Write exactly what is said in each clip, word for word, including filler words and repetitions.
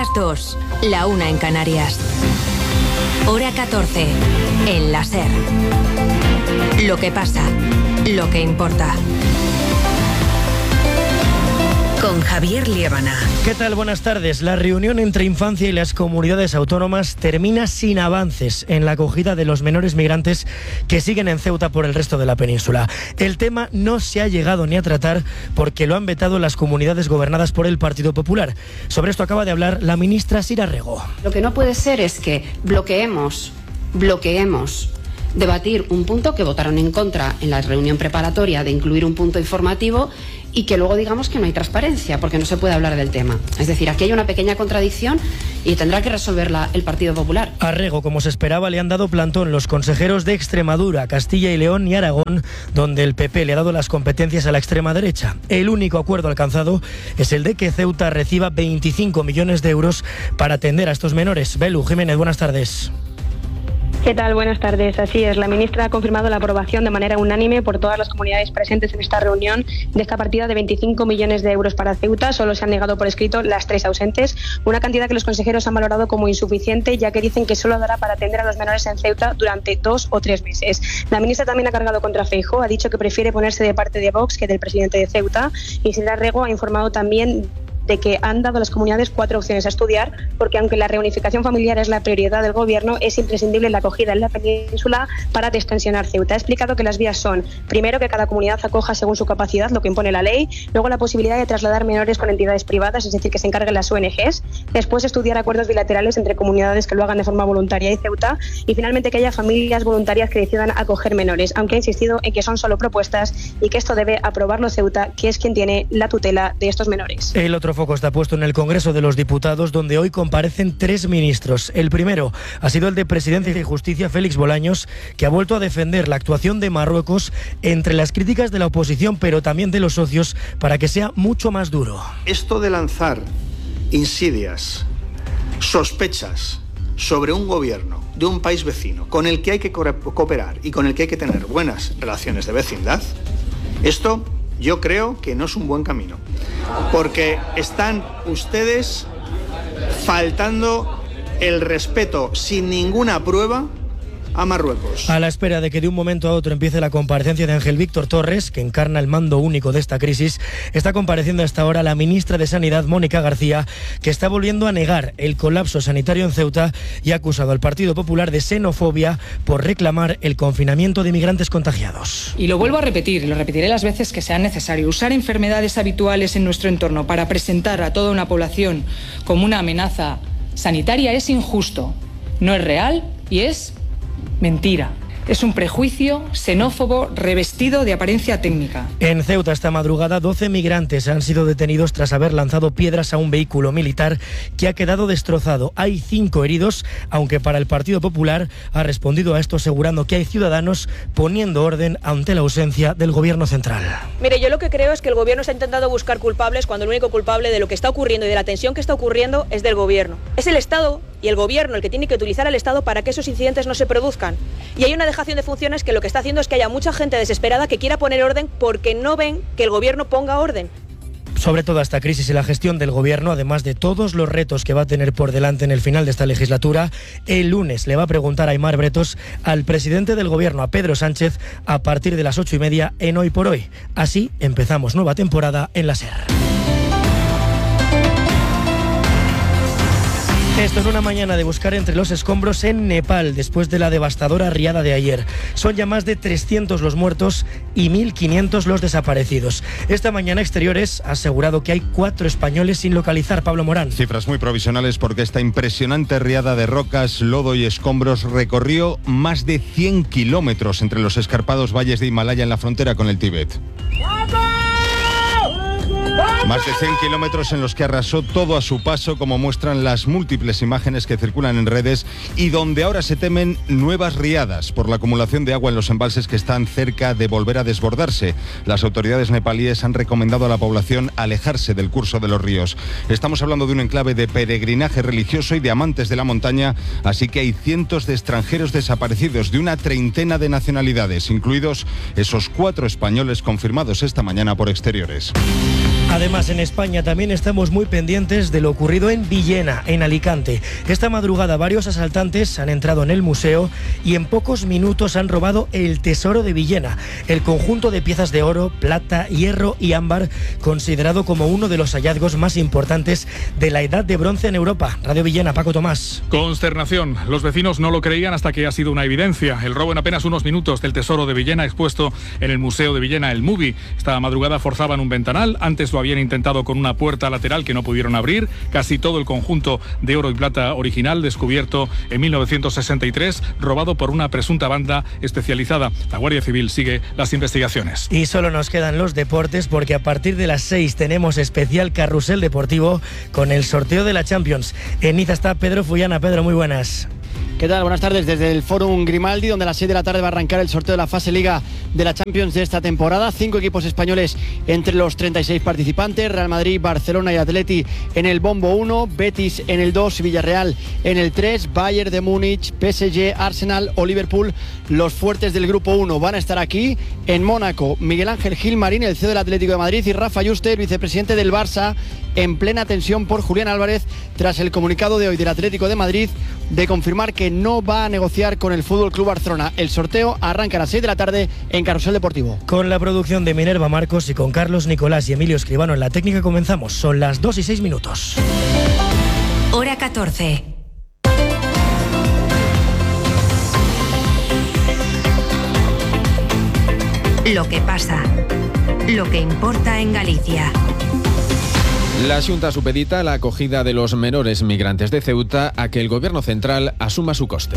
las dos, la una en Canarias. Hora catorce, en la SER. Lo que pasa, lo que importa. Con Javier Liébana. ¿Qué tal? Buenas tardes. La reunión entre Infancia y las comunidades autónomas termina sin avances en la acogida de los menores migrantes que siguen en Ceuta por el resto de la península. El tema no se ha llegado ni a tratar porque lo han vetado las comunidades gobernadas por el Partido Popular. Sobre esto acaba de hablar la ministra Sira Rego. Lo que no puede ser es que bloqueemos, bloqueemos debatir un punto que votaron en contra en la reunión preparatoria de incluir un punto informativo y que luego digamos que no hay transparencia porque no se puede hablar del tema. Es decir, aquí hay una pequeña contradicción y tendrá que resolverla el Partido Popular. A Rego, como se esperaba, le han dado plantón los consejeros de Extremadura, Castilla y León y Aragón, donde el P P le ha dado las competencias a la extrema derecha. El único acuerdo alcanzado es el de que Ceuta reciba veinticinco millones de euros para atender a estos menores. Belu Jiménez, buenas tardes. ¿Qué tal? Buenas tardes. Así es, la ministra ha confirmado la aprobación de manera unánime por todas las comunidades presentes en esta reunión de esta partida de veinticinco millones de euros para Ceuta. Solo se han negado por escrito las tres ausentes, una cantidad que los consejeros han valorado como insuficiente, ya que dicen que solo dará para atender a los menores en Ceuta durante dos o tres meses. La ministra también ha cargado contra Feijóo, ha dicho que prefiere ponerse de parte de Vox que del presidente de Ceuta, y Sira Rego ha informado también de que han dado a las comunidades cuatro opciones a estudiar, porque aunque la reunificación familiar es la prioridad del gobierno, es imprescindible la acogida en la península para destensionar Ceuta. Ha explicado que las vías son, primero, que cada comunidad acoja según su capacidad, lo que impone la ley, luego la posibilidad de trasladar menores con entidades privadas, es decir, que se encarguen las O N Ges, después estudiar acuerdos bilaterales entre comunidades que lo hagan de forma voluntaria y Ceuta, y finalmente que haya familias voluntarias que decidan acoger menores, aunque ha insistido en que son solo propuestas y que esto debe aprobarlo Ceuta, que es quien tiene la tutela de estos menores. El otro foco está puesto en el Congreso de los Diputados, donde hoy comparecen tres ministros. El primero ha sido el de Presidencia y Justicia, Félix Bolaños, que ha vuelto a defender la actuación de Marruecos entre las críticas de la oposición, pero también de los socios, para que sea mucho más duro. Esto de lanzar insidias, sospechas sobre un gobierno de un país vecino con el que hay que cooperar y con el que hay que tener buenas relaciones de vecindad, esto yo creo que no es un buen camino, porque están ustedes faltando el respeto sin ninguna prueba a Marruecos. A la espera de que de un momento a otro empiece la comparecencia de Ángel Víctor Torres, que encarna el mando único de esta crisis, está compareciendo hasta ahora la ministra de Sanidad, Mónica García, que está volviendo a negar el colapso sanitario en Ceuta y ha acusado al Partido Popular de xenofobia por reclamar el confinamiento de inmigrantes contagiados. Y lo vuelvo a repetir, y lo repetiré las veces que sea necesario. Usar enfermedades habituales en nuestro entorno para presentar a toda una población como una amenaza sanitaria es injusto, no es real y es mentira. Es un prejuicio xenófobo revestido de apariencia técnica. En Ceuta esta madrugada doce migrantes han sido detenidos tras haber lanzado piedras a un vehículo militar que ha quedado destrozado. Hay cinco heridos, aunque para el Partido Popular ha respondido a esto asegurando que hay ciudadanos poniendo orden ante la ausencia del gobierno central. Mire, yo lo que creo es que el gobierno está intentando buscar culpables cuando el único culpable de lo que está ocurriendo y de la tensión que está ocurriendo es del gobierno. Es el Estado y el gobierno el que tiene que utilizar al Estado para que esos incidentes no se produzcan. Y hay una dejación de funciones que lo que está haciendo es que haya mucha gente desesperada que quiera poner orden porque no ven que el gobierno ponga orden. Sobre toda esta crisis y la gestión del gobierno, además de todos los retos que va a tener por delante en el final de esta legislatura, el lunes le va a preguntar a Aimar Bretos al presidente del gobierno, a Pedro Sánchez, a partir de las ocho y media en Hoy por Hoy. Así empezamos nueva temporada en la SER. Esto es una mañana de buscar entre los escombros en Nepal, después de la devastadora riada de ayer. Son ya más de trescientos los muertos y mil quinientos los desaparecidos. Esta mañana Exteriores ha asegurado que hay cuatro españoles sin localizar. Pablo Morán. Cifras muy provisionales porque esta impresionante riada de rocas, lodo y escombros recorrió más de cien kilómetros entre los escarpados valles de Himalaya en la frontera con el Tíbet. Más de cien kilómetros en los que arrasó todo a su paso, como muestran las múltiples imágenes que circulan en redes, y donde ahora se temen nuevas riadas por la acumulación de agua en los embalses que están cerca de volver a desbordarse. Las autoridades nepalíes han recomendado a la población alejarse del curso de los ríos. Estamos hablando de un enclave de peregrinaje religioso y de amantes de la montaña, así que hay cientos de extranjeros desaparecidos de una treintena de nacionalidades, incluidos esos cuatro españoles confirmados esta mañana por Exteriores. Además, en España también estamos muy pendientes de lo ocurrido en Villena, en Alicante. Esta madrugada varios asaltantes han entrado en el museo y en pocos minutos han robado el tesoro de Villena, el conjunto de piezas de oro, plata, hierro y ámbar, considerado como uno de los hallazgos más importantes de la Edad de Bronce en Europa. Radio Villena, Paco Tomás. Consternación. Los vecinos no lo creían hasta que ha sido una evidencia. El robo en apenas unos minutos del tesoro de Villena expuesto en el Museo de Villena, el MUBI. Esta madrugada forzaban un ventanal. Antes lo habían intentado con una puerta lateral que no pudieron abrir. Casi todo el conjunto de oro y plata original, descubierto en mil novecientos sesenta y tres, robado por una presunta banda especializada. La Guardia Civil sigue las investigaciones. Y solo nos quedan los deportes, porque a partir de las seis tenemos especial carrusel deportivo con el sorteo de la Champions. En Niza está Pedro Fullana. Pedro, muy buenas. ¿Qué tal? Buenas tardes desde el Fórum Grimaldi, donde a las seis de la tarde va a arrancar el sorteo de la fase Liga de la Champions de esta temporada. Cinco equipos españoles entre los treinta y seis participantes: Real Madrid, Barcelona y Atleti en el bombo uno, Betis en el dos, Villarreal en el tres, Bayern de Múnich, P S G, Arsenal o Liverpool. Los fuertes del grupo uno van a estar aquí en Mónaco: Miguel Ángel Gilmarín, el C E O del Atlético de Madrid, y Rafa Yuste, el vicepresidente del Barça, en plena tensión por Julián Álvarez tras el comunicado de hoy del Atlético de Madrid de confirmar que no va a negociar con el F C Barcelona. El sorteo arranca a las seis de la tarde en Carrusel Deportivo. Con la producción de Minerva Marcos y con Carlos Nicolás y Emilio Escribano en la técnica comenzamos. Son las dos y seis minutos. Hora catorce. Lo que pasa, lo que importa en Galicia. La Xunta supedita la acogida de los menores migrantes de Ceuta a que el Gobierno central asuma su coste.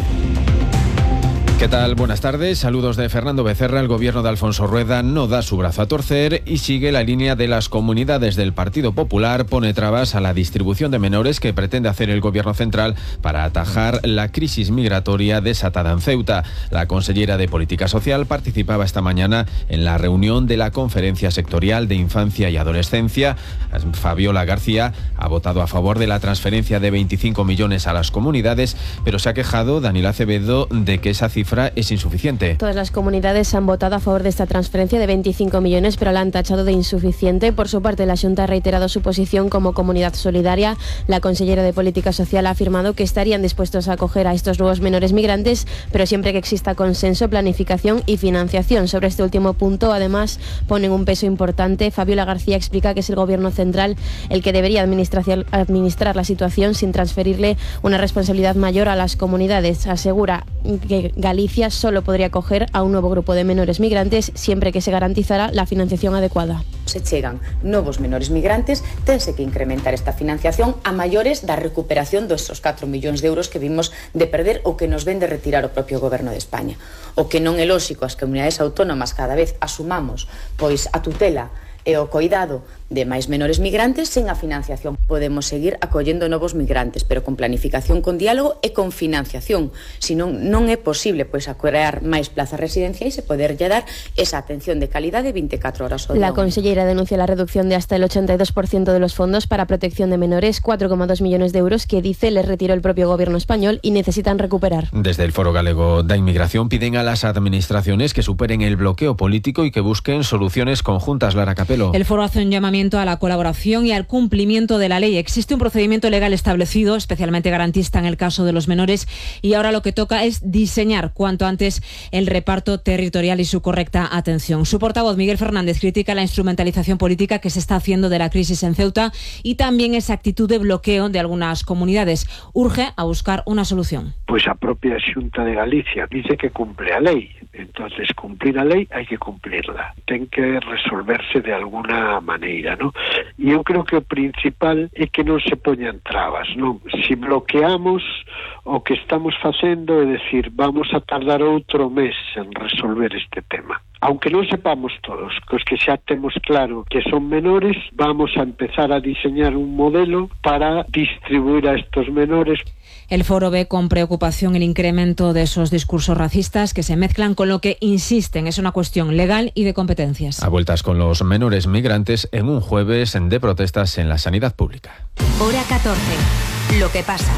¿Qué tal? Buenas tardes. Saludos de Fernando Becerra. El gobierno de Alfonso Rueda no da su brazo a torcer y sigue la línea de las comunidades del Partido Popular. Pone trabas a la distribución de menores que pretende hacer el gobierno central para atajar la crisis migratoria desatada en Ceuta. La consellera de Política Social participaba esta mañana en la reunión de la Conferencia Sectorial de Infancia y Adolescencia. Fabiola García ha votado a favor de la transferencia de veinticinco millones a las comunidades, pero se ha quejado Daniela Acevedo de que esa cifra es insuficiente. Todas las comunidades han votado a favor de esta transferencia de veinticinco millones, pero la han tachado de insuficiente. Por su parte, la Xunta ha reiterado su posición como comunidad solidaria. La consellera de Política Social ha afirmado que estarían dispuestos a acoger a estos nuevos menores migrantes, pero siempre que exista consenso, planificación y financiación. Sobre este último punto, además, ponen un peso importante. Fabiola García explica que es el Gobierno central el que debería administrar, administrar la situación sin transferirle una responsabilidad mayor a las comunidades. Asegura que Galicia solo podría acoger a un nuevo grupo de menores migrantes siempre que se garantizara la financiación adecuada. Se chegan novos menores migrantes, tense que incrementar esta financiación a maiores da recuperación destos catro millóns de euros que vimos de perder ou que nos ven de retirar o propio Goberno de España. O que non é lóxico as comunidades autónomas cada vez asumamos pois a tutela e o coidado de máis menores migrantes sen a financiación. Podemos seguir acollendo novos migrantes, pero con planificación, con diálogo e con financiación. Senón non é posible pois a crear máis plazas residenciais e poderlle dar esa atención de calidade veinticuatro horas ao día. La consellera denuncia la reducción de hasta el ochenta y dos por ciento de los fondos para protección de menores, cuatro coma dos millones de euros que dice les retiró el propio gobierno español y necesitan recuperar. Desde el Foro Galego da Inmigración piden a las administraciones que superen el bloqueo político y que busquen soluciones conjuntas. Lara Capelo. El foro hace un llamamiento a la colaboración y al cumplimiento de la ley. Existe un procedimiento legal establecido, especialmente garantista en el caso de los menores, y ahora lo que toca es diseñar cuanto antes el reparto territorial y su correcta atención. Su portavoz, Miguel Fernández, critica la instrumentalización política que se está haciendo de la crisis en Ceuta y también esa actitud de bloqueo de algunas comunidades. Urge a buscar una solución. Pues a propia Xunta de Galicia dice que cumple a lei. Entonces, cumplir a lei hai que cumplirla. Ten que resolverse de alguna maneira, ¿no? E eu creo que o principal é que non se poñan trabas, non? Si bloqueamos o que estamos facendo, é decir, vamos a tardar outro mes en resolver este tema. Aunque non sepamos todos, cos que xa temos claro que son menores, vamos a empezar a diseñar un modelo para distribuir a estos menores. El foro ve con preocupación el incremento de esos discursos racistas que se mezclan con lo que insisten es una cuestión legal y de competencias. A vueltas con los menores migrantes en un jueves de protestas en la sanidad pública. Hora catorce. Lo que pasa,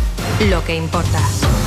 lo que importa.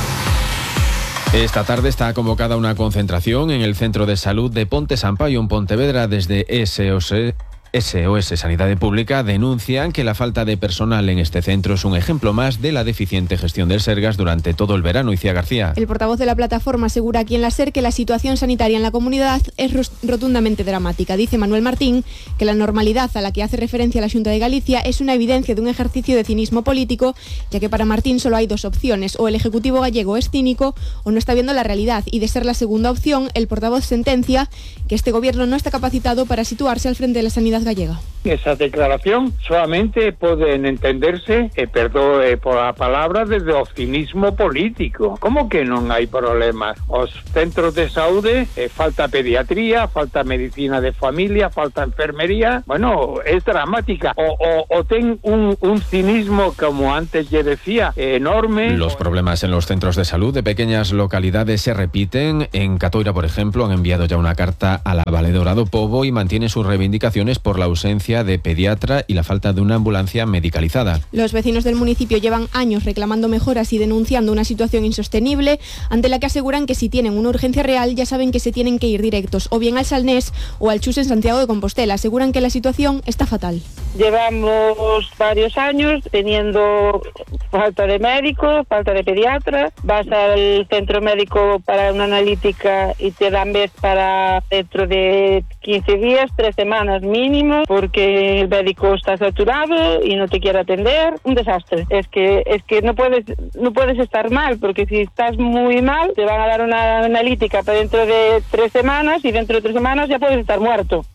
Esta tarde está convocada una concentración en el Centro de Salud de Ponte Sampaio en Pontevedra desde S O S. S O S Sanidade Pública denuncian que la falta de personal en este centro es un ejemplo más de la deficiente gestión del Sergas durante todo el verano. Icía García. El portavoz de la plataforma asegura aquí en la SER que la situación sanitaria en la comunidad es rotundamente dramática. Dice Manuel Martín que la normalidad a la que hace referencia la Xunta de Galicia es una evidencia de un ejercicio de cinismo político, ya que para Martín solo hay dos opciones: o el Ejecutivo gallego es cínico o no está viendo la realidad, y de ser la segunda opción, el portavoz sentencia que este gobierno no está capacitado para situarse al frente de la sanidad gallega. Esa declaración solamente poden entenderse, e perdoe por a palabra, desde o cinismo político. Como que non hai problemas? Os centros de saúde, eh, falta pediatría, falta medicina de familia, falta enfermería. Bueno, es dramática. O, o, o ten un, un cinismo, como antes ya decía, enorme. Los problemas en los centros de salud de pequeñas localidades se repiten. En Catoira, por ejemplo, han enviado ya una carta a la valedora do Pobo y mantienen sus reivindicaciones por la ausencia de pediatra y la falta de una ambulancia medicalizada. Los vecinos del municipio llevan años reclamando mejoras y denunciando una situación insostenible, ante la que aseguran que si tienen una urgencia real ya saben que se tienen que ir directos o bien al Salnés o al Chus en Santiago de Compostela. Aseguran que la situación está fatal. Llevamos varios años teniendo falta de médicos, falta de pediatra. Vas al centro médico para una analítica y te dan vez para dentro de quince días, tres semanas mínimo, porque el médico está saturado y no te quiere atender. Un desastre. Es que es que no puedes no puedes estar mal, porque si estás muy mal te van a dar una analítica para dentro de tres semanas y dentro de tres semanas ya puedes estar muerto.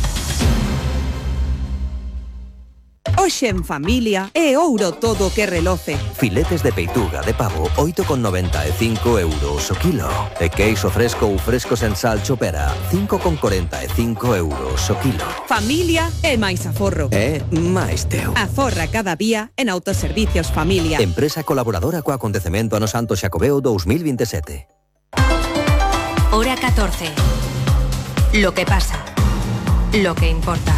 Hoxe en familia é ouro todo que reloce. Filetes de peituga de pavo oito con noventa e cinco euros o kilo. E queixo fresco ou fresco sen sal chopera cinco con corenta e cinco euros o kilo. Familia é máis aforro. É máis teu. Aforra cada día en Autoservicios Familia. Empresa colaboradora co acontecemento Ano Santo Xacobeo dos mil veintisiete. Hora catorce. Lo que pasa. Lo que importa.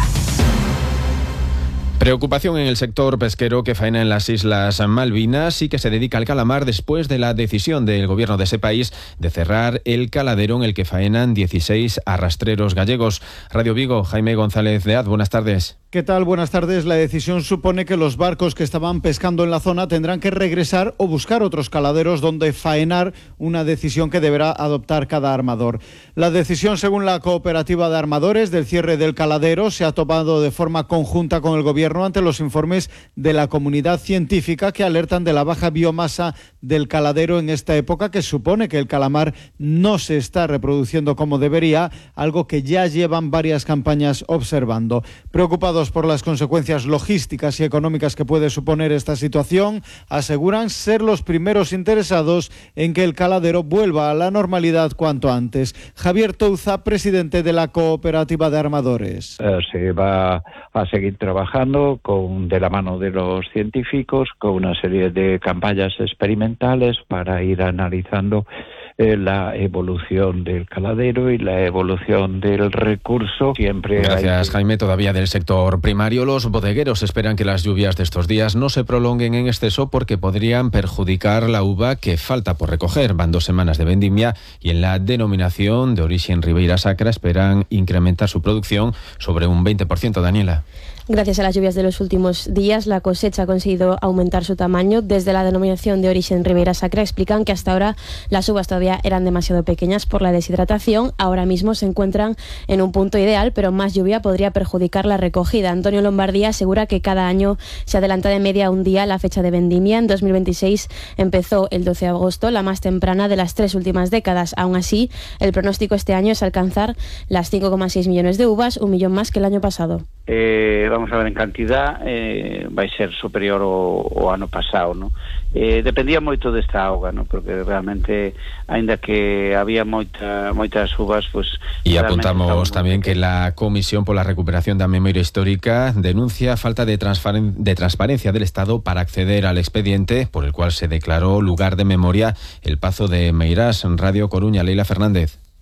Preocupación en el sector pesquero que faena en las Islas Malvinas y que se dedica al calamar después de la decisión del gobierno de ese país de cerrar el caladero en el que faenan dieciséis arrastreros gallegos. Radio Vigo, Jaime González de Az, buenas tardes. ¿Qué tal? Buenas tardes. La decisión supone que los barcos que estaban pescando en la zona tendrán que regresar o buscar otros caladeros donde faenar, una decisión que deberá adoptar cada armador. La decisión, según la cooperativa de armadores, del cierre del caladero se ha tomado de forma conjunta con el gobierno ante los informes de la comunidad científica que alertan de la baja biomasa del caladero en esta época, que supone que el calamar no se está reproduciendo como debería, algo que ya llevan varias campañas observando. Preocupados por las consecuencias logísticas y económicas que puede suponer esta situación, aseguran ser los primeros interesados en que el caladero vuelva a la normalidad cuanto antes. Javier Touza, presidente de la cooperativa de armadores. Eh, se va a seguir trabajando con, de la mano de los científicos, con una serie de campañas experimentales para ir analizando eh, la evolución del caladero y la evolución del recurso. Siempre Gracias, hay... Jaime. Todavía del sector primario, los bodegueros esperan que las lluvias de estos días no se prolonguen en exceso porque podrían perjudicar la uva que falta por recoger. Van dos semanas de vendimia y en la denominación de origen Ribeira Sacra esperan incrementar su producción sobre un veinte por ciento, Daniela. Gracias a las lluvias de los últimos días, la cosecha ha conseguido aumentar su tamaño. Desde la denominación de origen Ribeira Sacra explican que hasta ahora las uvas todavía eran demasiado pequeñas por la deshidratación. Ahora mismo se encuentran en un punto ideal, pero más lluvia podría perjudicar la recogida. Antonio Lombardía asegura que cada año se adelanta de media un día la fecha de vendimia. En dos mil veintiséis empezó el doce de agosto, la más temprana de las tres últimas décadas. Aún así, el pronóstico este año es alcanzar las cinco coma seis millones de uvas, un millón más que el año pasado. Eh, vamos a ver, en cantidad eh, vai ser superior ao, ao ano pasado, ¿no? Eh, dependía moito desta auga, ¿no? Porque realmente, aínda que había moita, moitas uvas, pues... Y apuntamos también que la Comisión por la Recuperación da Memoria Histórica denuncia falta de, transparen- de transparencia del Estado para acceder al expediente por el cual se declaró lugar de memoria el Pazo de Meirás. Radio Coruña, Leila Fernández.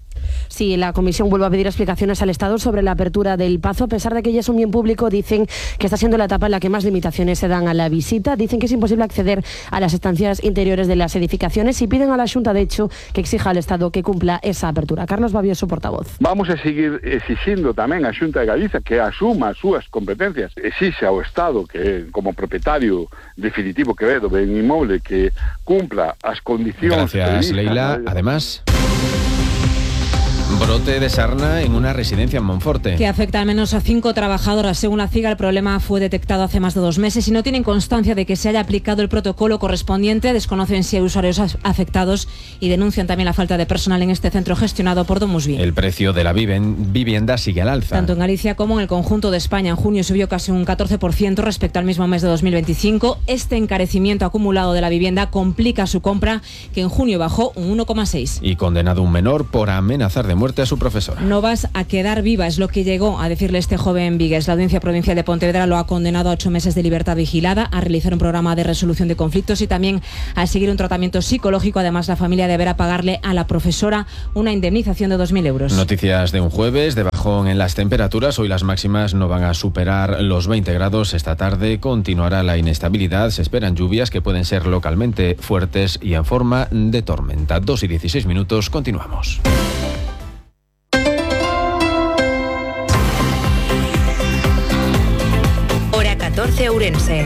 si la Comisión vuelve a pedir explicaciones al Estado sobre la apertura del Pazo. A pesar de que ya es un bien público, dicen que está siendo la etapa en la que más limitaciones se dan a la visita. Dicen que es imposible acceder a las estancias interiores de las edificaciones y piden a la Xunta, de hecho, que exija al Estado que cumpla esa apertura. Carlos Babioso, portavoz. Vamos a seguir exigindo tamén a Xunta de Galicia que asuma as súas competencias. Exixe ao Estado que, como propietario definitivo que ve do ben inmoble, que cumpla as condicións. Gracias, Leila. Además, brote de sarna en una residencia en Monforte. Que afecta al menos a cinco trabajadoras. Según la CIGA, el problema fue detectado hace más de dos meses y no tienen constancia de que se haya aplicado el protocolo correspondiente. Desconocen si hay usuarios afectados y denuncian también la falta de personal en este centro gestionado por DomusVi. El precio de la vivienda sigue al alza. Tanto en Galicia como en el conjunto de España. En junio subió casi un catorce por ciento respecto al mismo mes de dos mil veinticinco. Este encarecimiento acumulado de la vivienda complica su compra, que en junio bajó un uno coma seis. Y condenado un menor por amenazar de muerte a su profesora. No vas a quedar viva, es lo que llegó a decirle este joven vigués. La Audiencia Provincial de Pontevedra lo ha condenado a ocho meses de libertad vigilada, a realizar un programa de resolución de conflictos y también a seguir un tratamiento psicológico. Además, la familia deberá pagarle a la profesora una indemnización de dos mil euros. Noticias de un jueves de bajón en las temperaturas. Hoy las máximas no van a superar los veinte grados. Esta tarde continuará la inestabilidad. Se esperan lluvias que pueden ser localmente fuertes y en forma de tormenta. dos y dieciséis minutos, continuamos. catorce Ourense.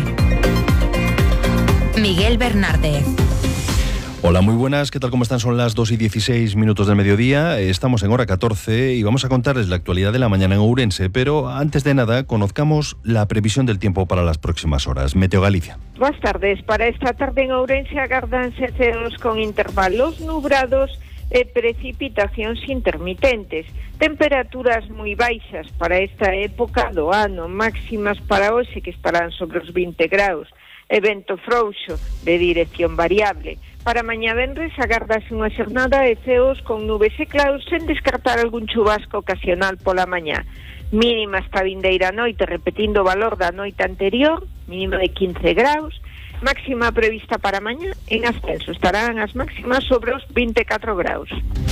Miguel Bernárdez. Hola, muy buenas, ¿qué tal? ¿Cómo están? Son las dos y dieciséis minutos del mediodía, estamos en hora catorce y vamos a contarles la actualidad de la mañana en Ourense, pero antes de nada, conozcamos la previsión del tiempo para las próximas horas. Meteo Galicia. Buenas tardes, para esta tarde en Ourense agárdanse ceos con intervalos nubrados e precipitacións intermitentes. Temperaturas moi baixas para esta época do ano, máximas para hoxe que estarán sobre os vinte graus, e vento frouxo de dirección variable. Para mañá venres agárdase unha xornada de ceos con nubes e claros sen descartar algún chubasco ocasional pola mañá. Mínima esta vindeira noite, repetindo o valor da noite anterior, mínima de quince graus, máxima prevista para mañá en ascenso. Estarán as máximas sobre os vinte e catro graus.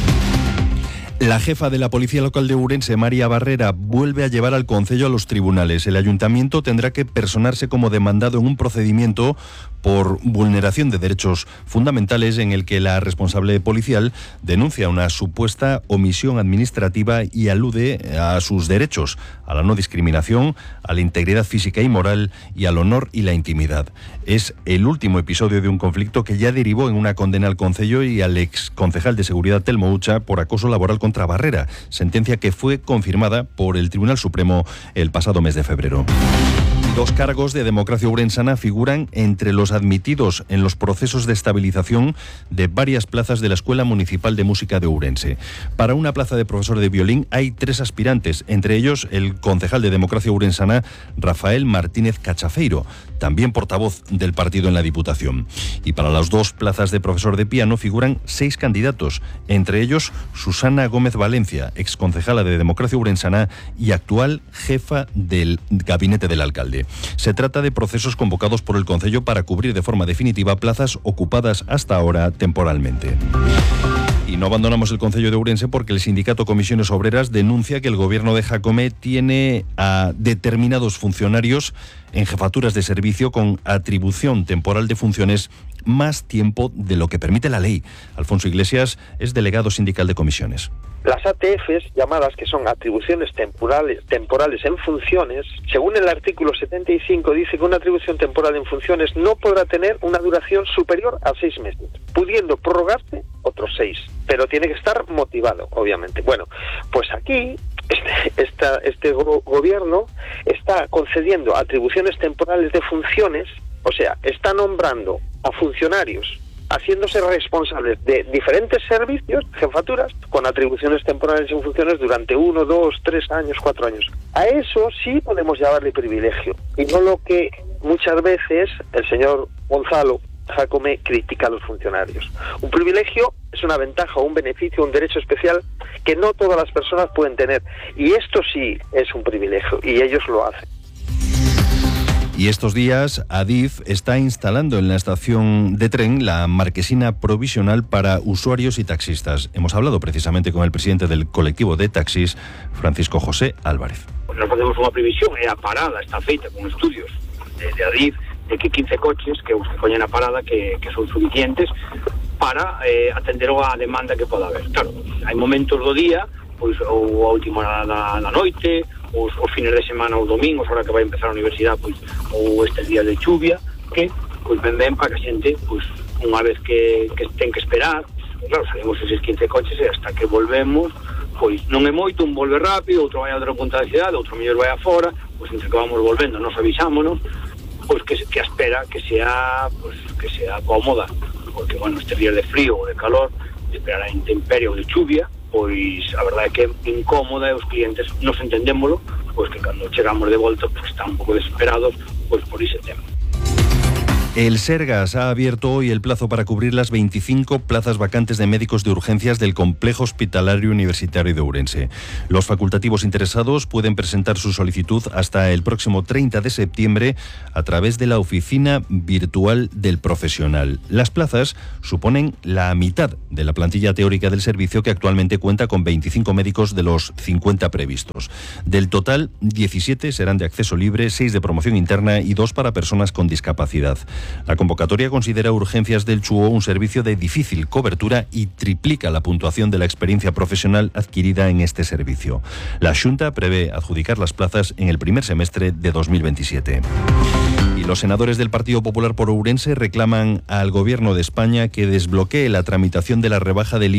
La jefa de la Policía Local de Ourense, María Barrera, vuelve a llevar al concello a los tribunales. El ayuntamiento tendrá que personarse como demandado en un procedimiento por vulneración de derechos fundamentales en el que la responsable policial denuncia una supuesta omisión administrativa y alude a sus derechos, a la no discriminación, a la integridad física y moral y al honor y la intimidad. Es el último episodio de un conflicto que ya derivó en una condena al concello y al ex concejal de seguridad Telmo Ucha por acoso laboral contra Barrera, sentencia que fue confirmada por el Tribunal Supremo el pasado mes de febrero. Dos cargos de Democracia Ourensana figuran entre los admitidos en los procesos de estabilización de varias plazas de la Escuela Municipal de Música de Ourense. Para una plaza de profesor de violín hay tres aspirantes, entre ellos el concejal de Democracia Ourensana, Rafael Martínez Cachafeiro, también portavoz del partido en la Diputación. Y para las dos plazas de profesor de piano figuran seis candidatos, entre ellos Susana Gómez Valencia, exconcejala de Democracia Ourensana y actual jefa del gabinete del alcalde. Se trata de procesos convocados por el concello para cubrir de forma definitiva plazas ocupadas hasta ahora temporalmente. Y no abandonamos el concello de Ourense porque el sindicato Comisiones Obreras denuncia que el gobierno de Jacome tiene a determinados funcionarios en jefaturas de servicio con atribución temporal de funciones más tiempo de lo que permite la ley. Alfonso Iglesias es delegado sindical de Comisiones. Las A T Fs, llamadas que son atribuciones temporales, temporales en funciones, según el artículo setenta y cinco, dice que una atribución temporal en funciones no podrá tener una duración superior a seis meses, pudiendo prorrogarse otros seis, pero tiene que estar motivado, obviamente. Bueno, pues aquí este, esta, este go- gobierno está concediendo atribuciones temporales de funciones, o sea, está nombrando a funcionarios haciéndose responsables de diferentes servicios, jefaturas, con atribuciones temporales en funciones durante uno, dos, tres años, cuatro años. A eso sí podemos llamarle privilegio, y no lo que muchas veces el señor Gonzalo Jacome critica a los funcionarios. Un privilegio es una ventaja, un beneficio, un derecho especial que no todas las personas pueden tener, y esto sí es un privilegio, y ellos lo hacen. Y estos días Adif está instalando en la estación de tren la marquesina provisional para usuarios y taxistas. Hemos hablado precisamente con el presidente del colectivo de taxis, Francisco José Álvarez. Nós facemos unha previsión, e a parada está feita con estudios de, de Adif, de que quince coches que os que poñen a parada que, que son suficientes para eh, atender a demanda que poda haber. Claro, hai momentos do día, pois ou a última da, da noite, os, os fines de semana, os domingos, ahora que vai empezar a universidade, pois, ou estes días de chuvia, que pois ven ben para que a xente, pois, unha vez que, que ten que esperar, claro, salimos eses quince coches e hasta que volvemos, pois non é moito, un volve rápido, outro vai a outra punta da cidade, outro mellor vai afora, pois entre que vamos volvendo, nos avisámonos, pois que, que a espera que sea, pois, que sea cómoda, porque, bueno, este días de frío ou de calor, de esperar a intemperie ou de chuvia, pois a verdade é que é incómoda e os clientes nos entendémolo, pois que cando chegamos de volta, pois están un pouco desesperados, pois por ese tema. El Sergas ha abierto hoy el plazo para cubrir las veinticinco plazas vacantes de médicos de urgencias del Complejo Hospitalario Universitario de Ourense. Los facultativos interesados pueden presentar su solicitud hasta el próximo treinta de septiembre a través de la oficina virtual del profesional. Las plazas suponen la mitad de la plantilla teórica del servicio, que actualmente cuenta con veinticinco médicos de los cincuenta previstos. Del total, diecisiete serán de acceso libre, seis de promoción interna y dos para personas con discapacidad. La convocatoria considera Urgencias del Chuo un servicio de difícil cobertura y triplica la puntuación de la experiencia profesional adquirida en este servicio. La Xunta prevé adjudicar las plazas en el primer semestre de dos mil veintisiete. Y los senadores del Partido Popular por Ourense reclaman al Gobierno de España que desbloquee la tramitación de la rebaja del